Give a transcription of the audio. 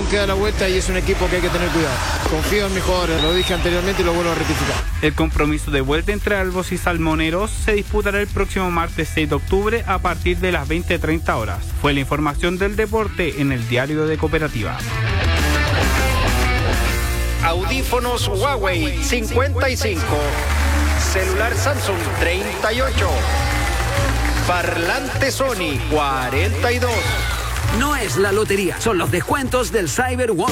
que da la vuelta y es un equipo que hay que tener cuidado. Confío en mis jugadores, lo dije anteriormente y lo vuelvo a rectificar. El compromiso de vuelta entre Albos y Salmoneros se disputará el próximo martes 6 de octubre a partir de las 20:30 horas. Fue la información del deporte en el Diario de Cooperativa. Audífonos Huawei 55, celular Samsung 38, parlante Sony 42. No es la lotería, son los descuentos del Cyber One.